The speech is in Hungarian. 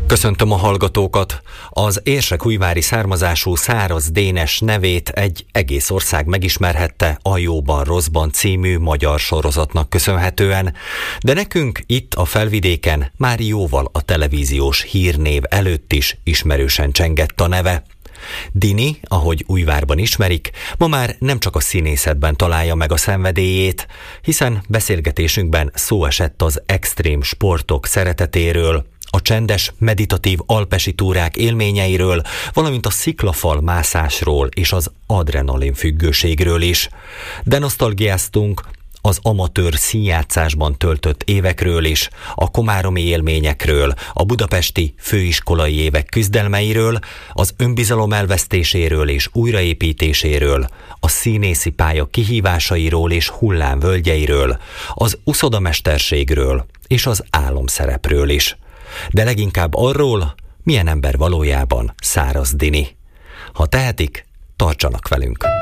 Köszöntöm a hallgatókat! Az érsekújvári származású Száraz Dénes nevét egy egész ország megismerhette a Jóban Rosszban című magyar sorozatnak köszönhetően, de nekünk itt a Felvidéken már jóval a televíziós hírnév előtt is ismerősen csengett a neve. Dini, ahogy Újvárban ismerik, ma már nem csak a színészetben találja meg a szenvedélyét, hiszen beszélgetésünkben szó esett az extrém sportok szeretetéről, a csendes, meditatív alpesi túrák élményeiről, valamint a sziklafal mászásról és az adrenalin függőségről is. De nosztalgiáztunk az amatőr színjátszásban töltött évekről is, a komáromi élményekről, a budapesti főiskolai évek küzdelmeiről, az önbizalom elvesztéséről és újraépítéséről, a színészi pálya kihívásairól és hullámvölgyeiről, az uszodamesterségről és az álomszerepről is. De leginkább arról, milyen ember valójában Száraz Dini. Ha tehetik, tartsanak velünk!